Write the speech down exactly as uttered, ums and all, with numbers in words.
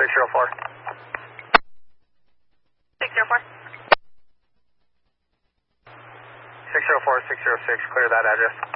six zero four. six zero four. six zero four, six zero six, clear that address.